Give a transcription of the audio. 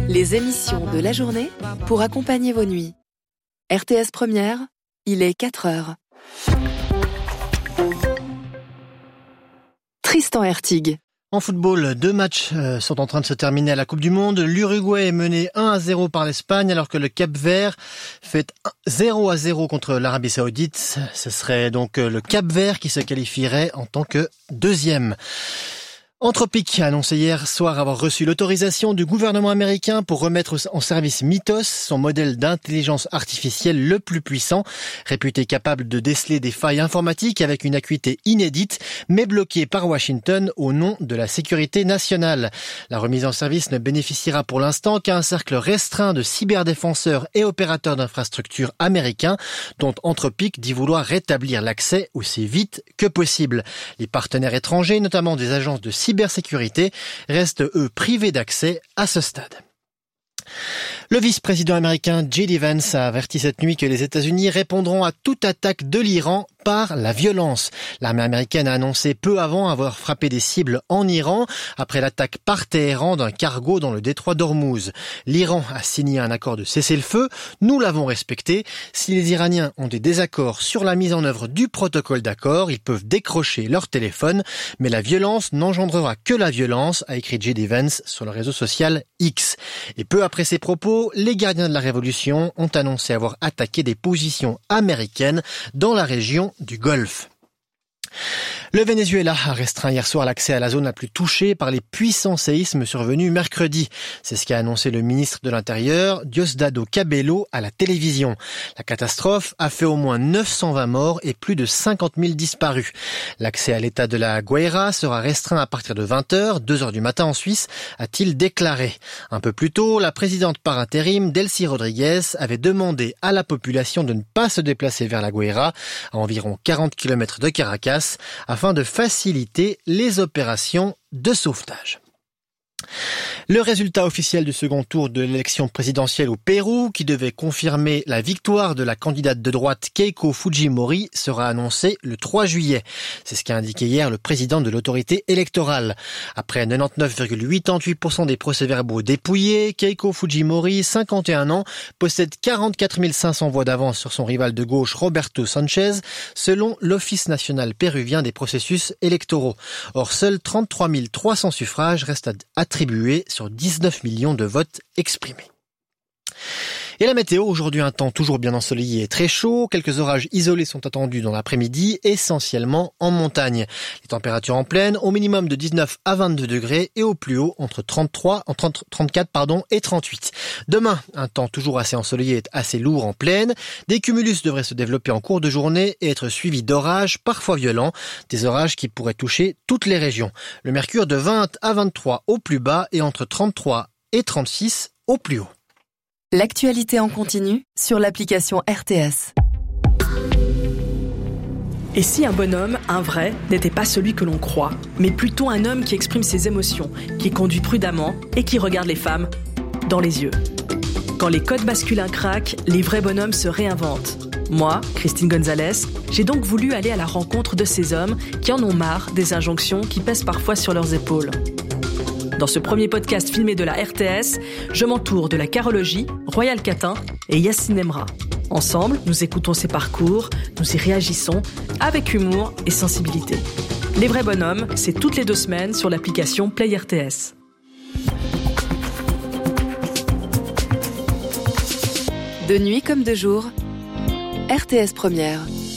Les émissions de la journée pour accompagner vos nuits. RTS Première, il est 4h. Tristan Hertig. En football, 2 matchs sont en train de se terminer à la Coupe du Monde. L'Uruguay est mené 1-0 par l'Espagne, alors que le Cap-Vert fait 0-0 contre l'Arabie Saoudite. Ce serait donc le Cap-Vert qui se qualifierait en tant que deuxième. Anthropic a annoncé hier soir avoir reçu l'autorisation du gouvernement américain pour remettre en service Mythos, son modèle d'intelligence artificielle le plus puissant, réputé capable de déceler des failles informatiques avec une acuité inédite, mais bloqué par Washington au nom de la sécurité nationale. La remise en service ne bénéficiera pour l'instant qu'à un cercle restreint de cyberdéfenseurs et opérateurs d'infrastructures américains, dont Anthropic dit vouloir rétablir l'accès aussi vite que possible. Les partenaires étrangers, notamment des agences de cybersécurité, restent eux privés d'accès à ce stade. Le vice-président américain J.D. Vance a averti cette nuit que les États-Unis répondront à toute attaque de l'Iran par la violence. L'armée américaine a annoncé peu avant avoir frappé des cibles en Iran après l'attaque par Téhéran d'un cargo dans le détroit d'Ormuz. L'Iran a signé un accord de cessez-le-feu. Nous l'avons respecté. Si les Iraniens ont des désaccords sur la mise en œuvre du protocole d'accord, ils peuvent décrocher leur téléphone. Mais la violence n'engendrera que la violence, a écrit J.D. Vance sur le réseau social X. Et peu après ces propos, les gardiens de la révolution ont annoncé avoir attaqué des positions américaines dans la région du Golfe. Le Venezuela a restreint hier soir l'accès à la zone la plus touchée par les puissants séismes survenus mercredi. C'est ce qu'a annoncé le ministre de l'Intérieur, Diosdado Cabello, à la télévision. La catastrophe a fait au moins 920 morts et plus de 50 000 disparus. L'accès à l'état de la Guaira sera restreint à partir de 20h, 2h du matin en Suisse, a-t-il déclaré. Un peu plus tôt, la présidente par intérim, Delcy Rodriguez, avait demandé à la population de ne pas se déplacer vers la Guaira, à environ 40 km de Caracas, afin de faciliter les opérations de sauvetage. Le résultat officiel du second tour de l'élection présidentielle au Pérou, qui devait confirmer la victoire de la candidate de droite Keiko Fujimori, sera annoncé le 3 juillet. C'est ce qu'a indiqué hier le président de l'autorité électorale. Après 99,88% des procès-verbaux dépouillés, Keiko Fujimori, 51 ans, possède 44 500 voix d'avance sur son rival de gauche Roberto Sanchez, selon l'Office national péruvien des processus électoraux. Or, seuls 33 300 suffrages restent attribués sur 19 millions de votes exprimés. Et la météo, aujourd'hui un temps toujours bien ensoleillé et très chaud. Quelques orages isolés sont attendus dans l'après-midi, essentiellement en montagne. Les températures en plaine, au minimum de 19 à 22 degrés et au plus haut entre 34 et 38. Demain, un temps toujours assez ensoleillé et assez lourd en plaine. Des cumulus devraient se développer en cours de journée et être suivis d'orages, parfois violents. Des orages qui pourraient toucher toutes les régions. Le mercure de 20 à 23 au plus bas et entre 33 et 36 au plus haut. L'actualité en continu sur l'application RTS. Et si un bonhomme, un vrai, n'était pas celui que l'on croit, mais plutôt un homme qui exprime ses émotions, qui conduit prudemment et qui regarde les femmes dans les yeux. Quand les codes masculins craquent, les vrais bonhommes se réinventent. Moi, Christine Gonzalez, j'ai donc voulu aller à la rencontre de ces hommes qui en ont marre des injonctions qui pèsent parfois sur leurs épaules. Dans ce premier podcast filmé de la RTS, je m'entoure de la carologie, Royal Catin et Yacine Emra. Ensemble, nous écoutons ces parcours, nous y réagissons avec humour et sensibilité. Les vrais bonhommes, c'est toutes les 2 semaines sur l'application Play RTS. De nuit comme de jour, RTS Première.